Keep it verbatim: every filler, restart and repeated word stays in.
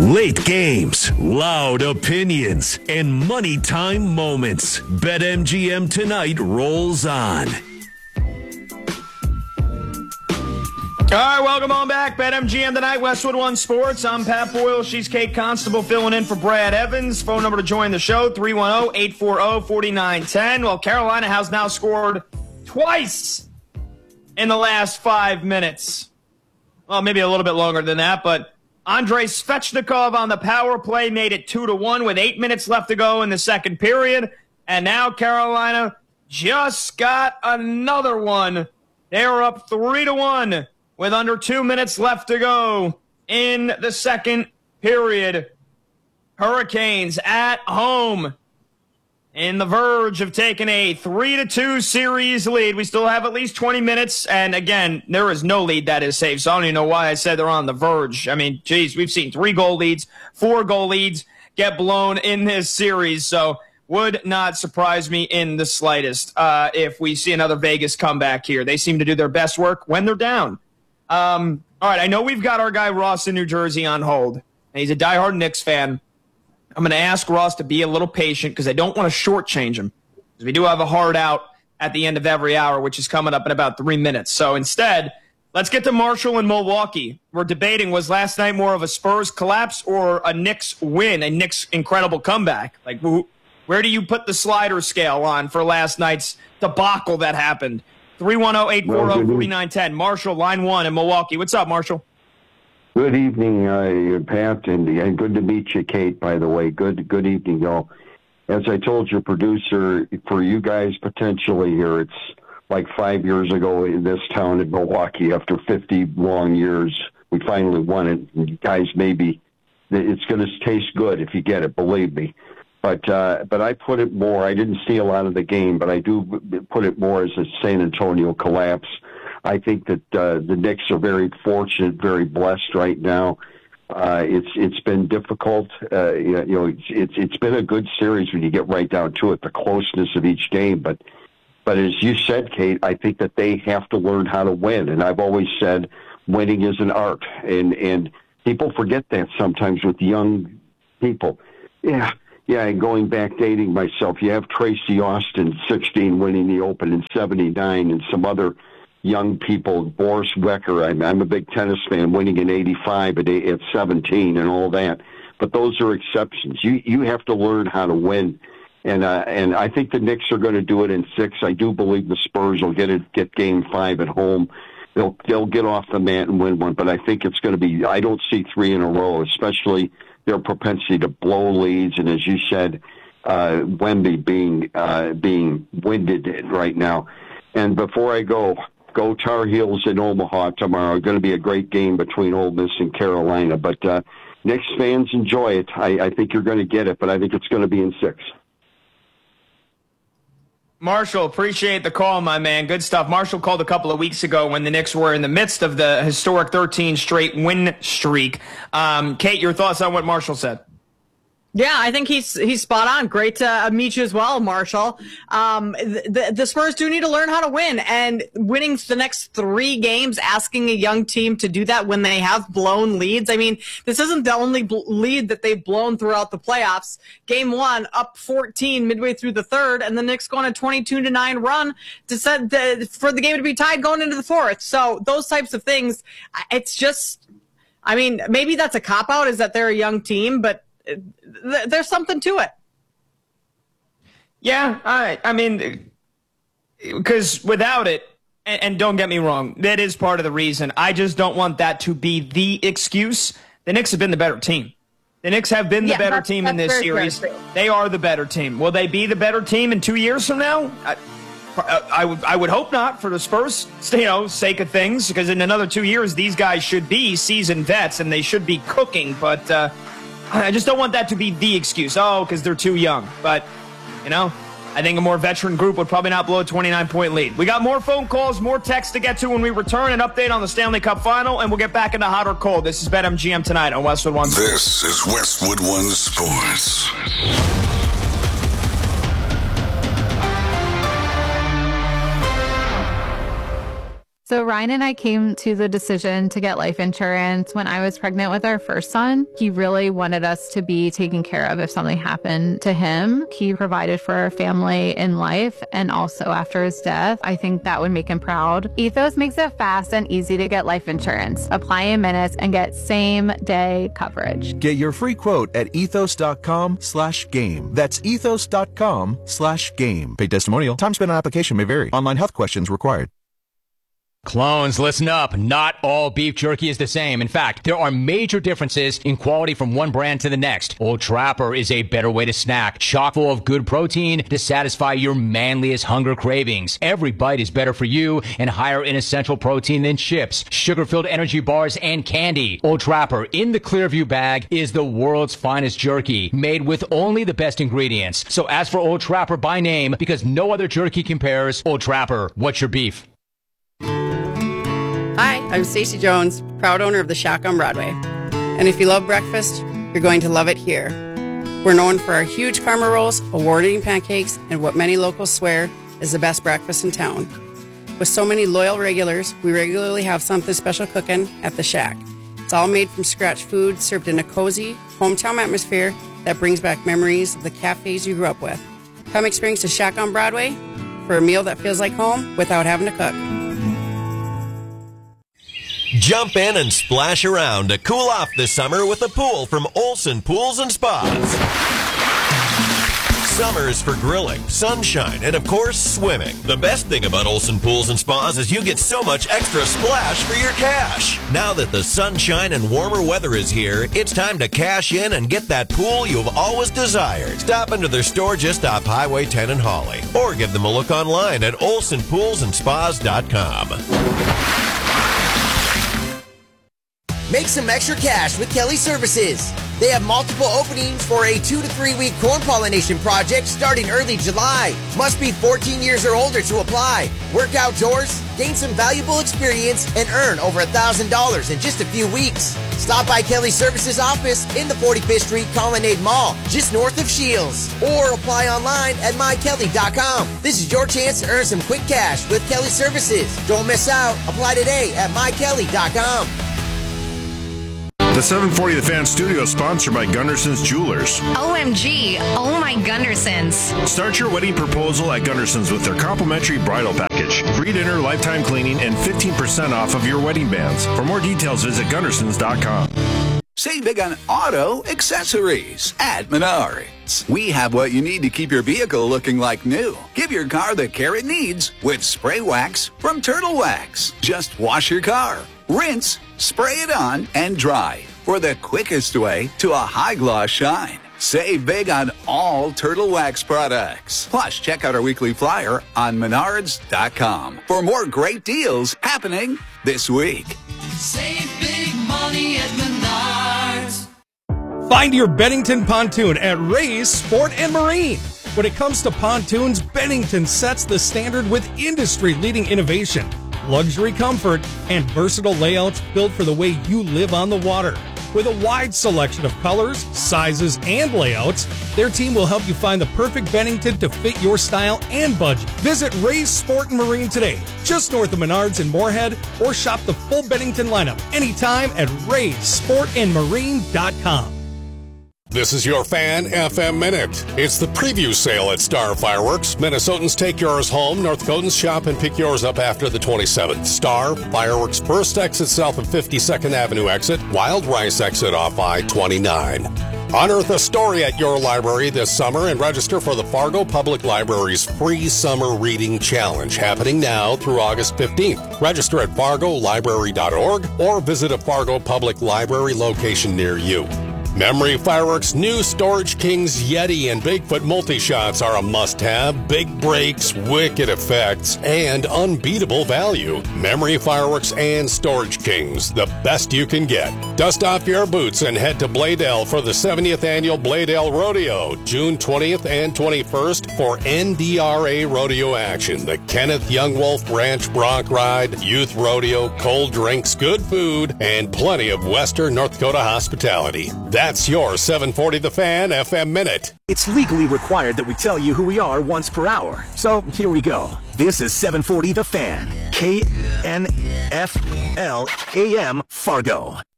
Late games, loud opinions, and money time moments. BetMGM Tonight rolls on. All right, welcome on back. BetMGM Tonight, Westwood One Sports. I'm Pat Boyle. She's Kate Constable filling in for Brad Evans. Phone number to join the show, three one zero, eight four zero, four nine one zero. Well, Carolina has now scored twice in the last five minutes. Well, maybe a little bit longer than that, but Andrei Svechnikov on the power play made it two to one with eight minutes left to go in the second period. And now Carolina just got another one. They're up three to one. With under two minutes left to go in the second period. Hurricanes at home in the verge of taking a three to two series lead. We still have at least twenty minutes, and again, there is no lead that is safe, so I don't even know why I said they're on the verge. I mean, geez, we've seen three goal leads, four goal leads get blown in this series, so would not surprise me in the slightest uh, if we see another Vegas comeback here. They seem to do their best work when they're down. Um, all right, I know we've got our guy Ross in New Jersey on hold, and he's a diehard Knicks fan. I'm going to ask Ross to be a little patient because I don't want to shortchange him, because we do have a hard out at the end of every hour, which is coming up in about three minutes. So instead, let's get to Marshall in Milwaukee. We're debating, was last night more of a Spurs collapse or a Knicks win, a Knicks incredible comeback? Like, who, where do you put the slider scale on for last night's debacle that happened? three one zero, eight four zero, four nine one zero. Marshall, line one in Milwaukee. What's up, Marshall? Good evening, uh, Pat, and, and good to meet you, Kate, by the way. Good good evening, y'all. As I told your producer, for you guys potentially here, it's like five years ago in this town in Milwaukee, after fifty long years, we finally won it. And you guys, maybe it's going to taste good if you get it, believe me. But uh, but I put it more, I didn't see a lot of the game, but I do put it more as a San Antonio collapse. I think that uh, the Knicks are very fortunate, very blessed right now. Uh, it's it's been difficult. Uh, you know, it's, it's it's been a good series when you get right down to it, the closeness of each game. But but as you said, Kate, I think that they have to learn how to win. And I've always said winning is an art, and and people forget that sometimes with young people. Yeah. Yeah, and going back, dating myself, you have Tracy Austin, sixteen, winning the Open in seventy-nine, and some other young people, Boris Becker, I'm, I'm a big tennis fan, winning in eighty-five at, at seventeen and all that. But those are exceptions. You you have to learn how to win. And uh, and I think the Knicks are going to do it in six. I do believe the Spurs will get it, get game five at home. They'll, they'll get off the mat and win one, but I think it's going to be, I don't see three in a row, especially their propensity to blow leads, and as you said, uh, Wemby being uh, being winded right now. And before I go, go Tar Heels in Omaha tomorrow. Going to be a great game between Ole Miss and Carolina. But uh, Knicks fans, enjoy it. I, I think you're going to get it, but I think it's going to be in six. Marshall, appreciate the call, my man. Good stuff. Marshall called a couple of weeks ago when the Knicks were in the midst of the historic thirteen straight win streak. Um, Kate, your thoughts on what Marshall said? Yeah, I think he's he's spot on. Great to uh, meet you as well, Marshall. Um, the, the Spurs do need to learn how to win, and winning the next three games, asking a young team to do that when they have blown leads. I mean, this isn't the only bl- lead that they've blown throughout the playoffs. Game one, up fourteen midway through the third, and the Knicks go on a twenty-two to nine run to set the, for the game to be tied going into the fourth. So those types of things, it's just, I mean, maybe that's a cop-out, is that they're a young team, but there's something to it. Yeah, I, I mean, because without it, and, and don't get me wrong, that is part of the reason. I just don't want that to be the excuse. The Knicks have been the better team. The Knicks have been the yeah, better that's, team that's in this very, series. very true. They are the better team. Will they be the better team in two years from now? I, I would I would hope not, for the Spurs, you know, sake of things, because in another two years, these guys should be seasoned vets and they should be cooking, but uh, I just don't want that to be the excuse. Oh, because they're too young. But, you know, I think a more veteran group would probably not blow a twenty-nine point lead. We got more phone calls, more texts to get to when we return, an update on the Stanley Cup Final, and we'll get back into hot or cold. This is BetMGM Tonight on Westwood One. This is Westwood One Sports. So Ryan and I came to the decision to get life insurance when I was pregnant with our first son. He really wanted us to be taken care of if something happened to him. He provided for our family in life and also after his death. I think that would make him proud. Ethos makes it fast and easy to get life insurance. Apply in minutes and get same day coverage. Get your free quote at ethos.com slash game. That's ethos.com slash game. Paid testimonial. Time spent on application may vary. Online health questions required. Clones, listen up. Not all beef jerky is the same. In fact, there are major differences in quality from one brand to the next. Old Trapper is a better way to snack, chock full of good protein to satisfy your manliest hunger cravings. Every bite is better for you and higher in essential protein than chips, sugar-filled energy bars, and candy. Old Trapper in the Clearview bag is the world's finest jerky, made with only the best ingredients. So ask for Old Trapper by name because no other jerky compares. Old Trapper, what's your beef? Hi, I'm Stacey Jones, proud owner of the Shack on Broadway. And if you love breakfast, you're going to love it here. We're known for our huge karma rolls, award-winning pancakes, and what many locals swear is the best breakfast in town. With so many loyal regulars, we regularly have something special cooking at the Shack. It's all made from scratch food served in a cozy, hometown atmosphere that brings back memories of the cafes you grew up with. Come experience the Shack on Broadway for a meal that feels like home without having to cook. Jump in and splash around to cool off this summer with a pool from Olson Pools and Spas. Summer's for grilling, sunshine, and of course, swimming. The best thing about Olson Pools and Spas is you get so much extra splash for your cash. Now that the sunshine and warmer weather is here, it's time to cash in and get that pool you've always desired. Stop into their store just off Highway ten in Hawley, or give them a look online at olson pools and spas dot com. Make some extra cash with Kelly Services. They have multiple openings for a two to three week corn pollination project starting early July. Must be fourteen years or older to apply. Work outdoors, gain some valuable experience, and earn over one thousand dollars in just a few weeks. Stop by Kelly Services office in the forty-fifth Street Colonnade Mall, just north of Shields. Or apply online at my kelly dot com. This is your chance to earn some quick cash with Kelly Services. Don't miss out. Apply today at my kelly dot com. The seven forty The Fan studio is sponsored by Gunderson's Jewelers. O M G, oh my Gundersons. Start your wedding proposal at Gunderson's with their complimentary bridal package. Free dinner, lifetime cleaning, and fifteen percent off of your wedding bands. For more details, visit Gundersons dot com. Save big on auto accessories at Menards. We have what you need to keep your vehicle looking like new. Give your car the care it needs with spray wax from Turtle Wax. Just wash your car, rinse, spray it on, and dry for the quickest way to a high-gloss shine. Save big on all Turtle Wax products. Plus, check out our weekly flyer on menards dot com for more great deals happening this week. Save big money at Menards. Find your Bennington pontoon at Ray's Sport and Marine. When it comes to pontoons, Bennington sets the standard with industry-leading innovation, luxury comfort, and versatile layouts built for the way you live on the water. With a wide selection of colors, sizes, and layouts, their team will help you find the perfect Bennington to fit your style and budget. Visit Ray's Sport and Marine today, just north of Menards in Moorhead, or shop the full Bennington lineup anytime at rays sport and marine dot com. This is your Fan F M Minute. It's the preview sale at Star Fireworks. Minnesotans take yours home. North Dakotans shop and pick yours up after the twenty-seventh. Star Fireworks first exit south of fifty-second Avenue exit, Wild Rice exit off I twenty-nine. Unearth a story at your library this summer and register for the Fargo Public Library's free summer reading challenge happening now through August fifteenth. Register at fargo library dot org or visit a Fargo Public Library location near you. Memory Fireworks' new Storage Kings Yeti and Bigfoot multi-shots are a must-have. Big breaks, wicked effects, and unbeatable value. Memory Fireworks and Storage Kings, the best you can get. Dust off your boots and head to Bladel for the seventieth Annual Bladel Rodeo, June twentieth and twenty-first for N D R A rodeo action. The Kenneth Young Wolf Ranch Bronc Ride, Youth Rodeo, cold drinks, good food, and plenty of Western North Dakota hospitality. That That's your seven forty The Fan F M Minute. It's legally required that we tell you who we are once per hour. So here we go. This is seven forty The Fan. K N F L A M Fargo.